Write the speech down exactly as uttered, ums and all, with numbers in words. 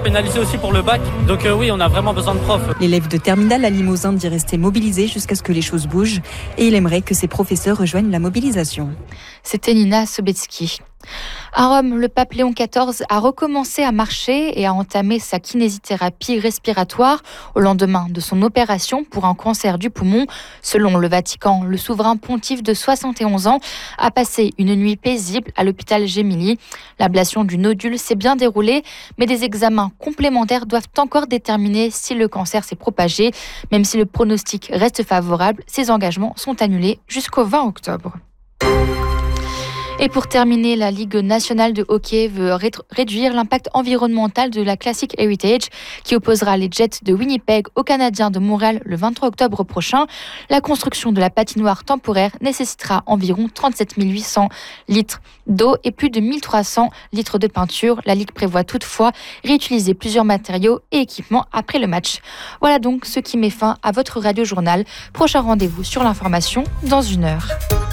pénalisé aussi pour le bac. Donc euh, oui, on a vraiment besoin de profs. L'élève de terminale à Limousin dit rester mobilisé jusqu'à ce que les choses bougent et il aimerait que ses professeurs rejoignent la mobilisation. C'était Nina Sobetsky. À Rome, le pape Léon quatorze a recommencé à marcher et a entamé sa kinésithérapie respiratoire au lendemain de son opération pour un cancer du poumon. Selon le Vatican, le souverain pontife de soixante et onze ans a passé une nuit paisible à l'hôpital Gemelli. L'ablation du nodule s'est bien déroulée, mais des examens complémentaires doivent encore déterminer si le cancer s'est propagé. Même si le pronostic reste favorable, ces engagements sont annulés jusqu'au vingt octobre. Et pour terminer, la Ligue nationale de hockey veut réduire l'impact environnemental de la Classic Heritage qui opposera les Jets de Winnipeg aux Canadiens de Montréal le vingt-trois octobre prochain. La construction de la patinoire temporaire nécessitera environ trente-sept mille huit cents litres d'eau et plus de mille trois cents litres de peinture. La Ligue prévoit toutefois réutiliser plusieurs matériaux et équipements après le match. Voilà donc ce qui met fin à votre radio-journal. Prochain rendez-vous sur l'information dans une heure.